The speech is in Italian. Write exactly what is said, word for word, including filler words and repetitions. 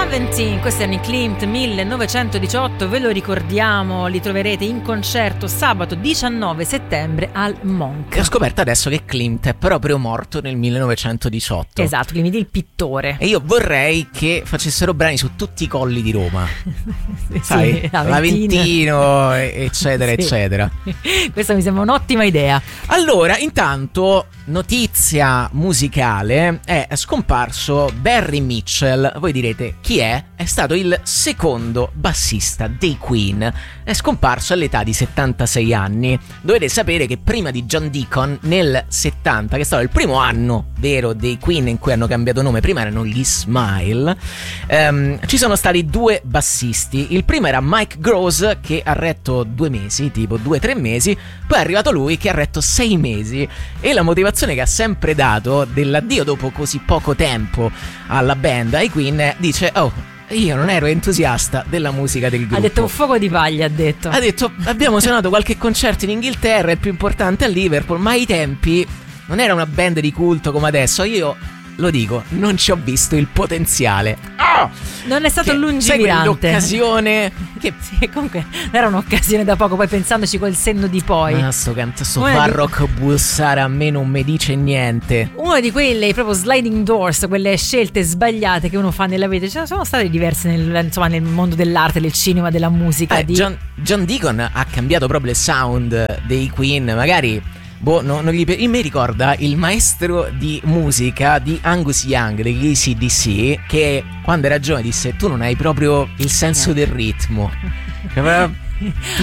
diciannove, questi anni Klimt millenovecentodiciotto, ve lo ricordiamo, li troverete in concerto sabato diciannove settembre al Monk. Ho scoperto adesso che Klimt è proprio morto nel millenovecentodiciotto. Esatto, Klimt il pittore. E io vorrei che facessero brani su tutti i colli di Roma. Sì, sai, l'Aventino, eccetera, sì, eccetera. Questa mi sembra un'ottima idea. Allora, intanto, notizia musicale, è scomparso Barry Mitchell. Voi direte chi è? È stato il secondo bassista dei Queen. È scomparso all'età di settantasei anni. Dovete sapere che prima di John Deacon, nel settanta, che è stato il primo anno vero dei Queen in cui hanno cambiato nome, prima erano gli Smile, ehm, ci sono stati due bassisti. Il primo era Mike Gross, che ha retto due mesi, tipo due o tre mesi. Poi è arrivato lui che ha retto sei mesi. E la motivazione che ha sempre dato dell'addio dopo così poco tempo alla band, ai Queen, dice: oh, io non ero entusiasta della musica del gruppo. Ha detto un fuoco di paglia, ha detto. Ha detto: abbiamo suonato qualche concerto in Inghilterra, il più importante a Liverpool, ma ai tempi non era una band di culto come adesso. Io lo dico, non ci ho visto il potenziale. Oh! Non è stato che, lungimirante. L'occasione che sì, comunque era un'occasione da poco, poi pensandoci col senno di poi. Ma sto canto, sto Farrokh di... Bulsara a me non mi dice niente. Una di quelle proprio sliding doors, quelle scelte sbagliate che uno fa nella vita. Ce ne sono state diverse nel, insomma, nel mondo dell'arte, del cinema, della musica. Eh, di... John, John Deacon ha cambiato proprio il sound dei Queen, magari. Boh, no, non gli pe- mi ricorda il maestro di musica di Angus Young degli A C D C, che quando era giovane disse: tu non hai proprio il senso del ritmo.